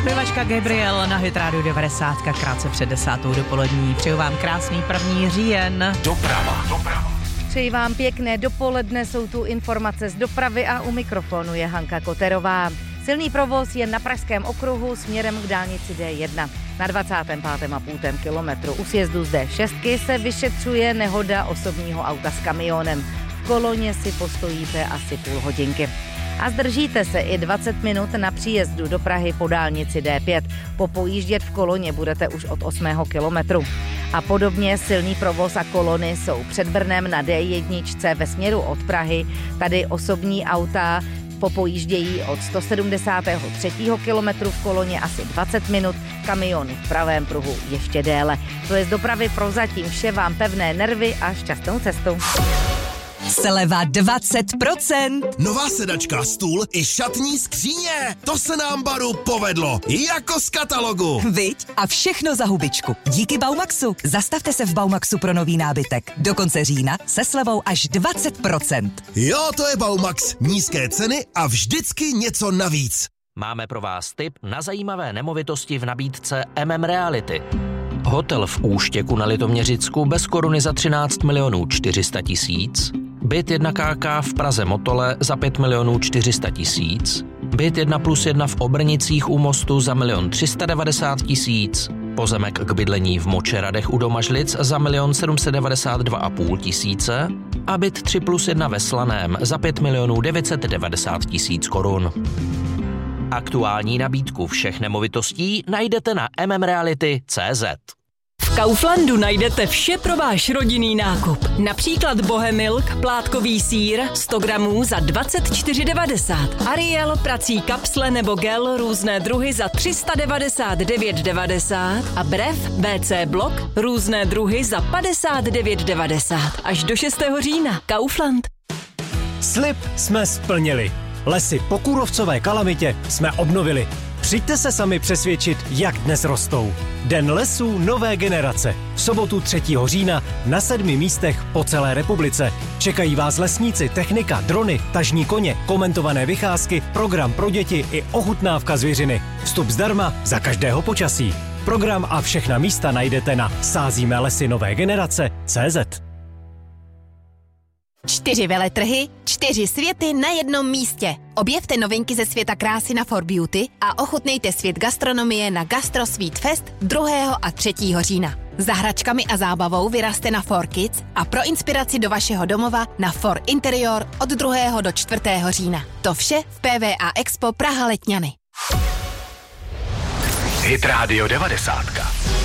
To je Vaška Gabriel na Hit Radio 90, krátce před 10. dopolední. Přeju vám krásný 1. říjen. Doprava. Přeji vám pěkné dopoledne, jsou tu informace z dopravy a u mikrofonu je Hanka Koterová. Silný provoz je na Pražském okruhu směrem k dálnici D1. Na 25,5 kilometru u sjezdu z D6 se vyšetřuje nehoda osobního auta s kamionem. V koloně si postojíte asi půl hodinky. A zdržíte se i 20 minut na příjezdu do Prahy po dálnici D5. Popojíždět v koloně budete už od 8. kilometru. A podobně silný provoz a kolony jsou před Brnem na D1 ve směru od Prahy. Tady osobní auta popojíždějí od 173. kilometru v koloně asi 20 minut, kamiony v pravém pruhu ještě déle. To je z dopravy prozatím vše, vám pevné nervy a šťastnou cestu. Sleva 20%. Nová sedačka, stůl i šatní skříně. To se nám, Baru, povedlo. Jako z katalogu. Viď? A všechno za hubičku. Díky Baumaxu. Zastavte se v Baumaxu pro nový nábytek. Do konce října se slevou až 20%. Jo, to je Baumax. Nízké ceny a vždycky něco navíc. Máme pro vás tip na zajímavé nemovitosti v nabídce Reality. Hotel v Úštěku na Litoměřicku bez koruny za 13 400 000, byt 1KK v Praze Motole za 5 400 000, byt 1+1 v Obrnicích u Mostu za 1 390 000, pozemek k bydlení v Močeradech u Domažlic za 1 792 500 a byt 3+1 ve Slaném za 5 990 000 korun. Aktuální nabídku všech nemovitostí najdete na mmreality.cz. V Kauflandu najdete vše pro váš rodinný nákup. Například Bohemilk, plátkový sýr, 100 gramů za 24,90. Ariel, prací kapsle nebo gel, různé druhy za 399,90. A Brev, WC blok, různé druhy za 59,90. Až do 6. října. Kaufland. Slib jsme splnili. Lesy po kůrovcové kalamitě jsme obnovili. Přijďte se sami přesvědčit, jak dnes rostou. Den lesů nové generace. V sobotu 3. října na 7 místech po celé republice. Čekají vás lesníci, technika, drony, tažní koně, komentované vycházky, program pro děti i ochutnávka zvěřiny. Vstup zdarma za každého počasí. Program a všechna místa najdete na sázíme lesy nové generace.cz. 4 veletrhy, 4 světy na jednom místě. Objevte novinky ze světa krásy na For Beauty a ochutnejte svět gastronomie na Gastro Sweet Fest 2. a 3. října. Za hračkami a zábavou vyrazte na For Kids a pro inspiraci do vašeho domova na For Interior od 2. do 4. října. To vše v PVA Expo Praha Letňany. Hit Radio 90.